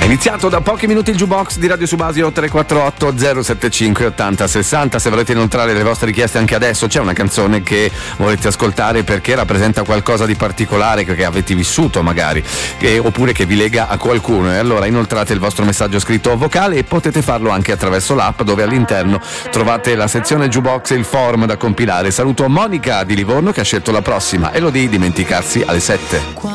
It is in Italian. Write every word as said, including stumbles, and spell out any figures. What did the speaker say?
Iniziato da pochi minuti il Jukebox di Radio Subasio tre quattro otto zero sette cinque ottanta sessanta. Se volete inoltrare le vostre richieste anche adesso, c'è una canzone che volete ascoltare perché rappresenta qualcosa di particolare che avete vissuto magari, eh, oppure che vi lega a qualcuno, e allora inoltrate il vostro messaggio scritto o vocale, e potete farlo anche attraverso l'app, dove all'interno trovate la sezione Jukebox e il form da compilare. Saluto Monica di Livorno che ha scelto la prossima, Elodie, dimenticarsi alle sette.